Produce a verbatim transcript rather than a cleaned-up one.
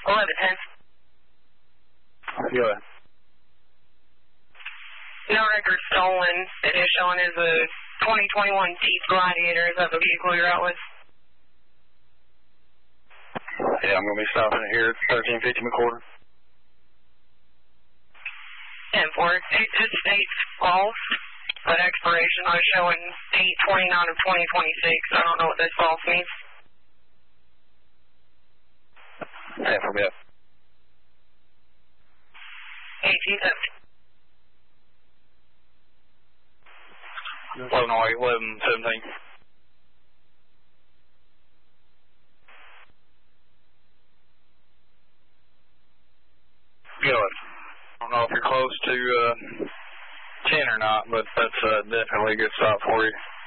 eleven ten. Go ahead. No record stolen. It is showing as a twenty twenty-one Jeep Gladiator. Is that the vehicle you're out with? Yeah, I'm going to be stopping it here at thirteen fifty McCorder. ten four. It just states false, but expiration was showing eight twenty-nine of twenty twenty-six. I don't know what this false means. ten four, yeah. eighteen seventy. eleven oh eight, eleven seventeen. Good. I don't know if you're close to uh, ten or not, but that's uh, definitely a good stop for you.